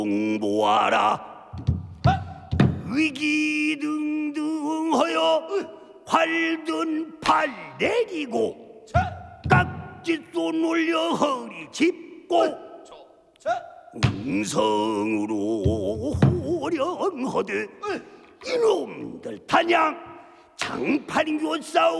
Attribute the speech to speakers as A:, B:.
A: 공보하라. 위기등등하여 활든 팔 내리고 깍지손 올려 허리 짚고 응성으로 호령하되 이놈들 단양 장판교 싸우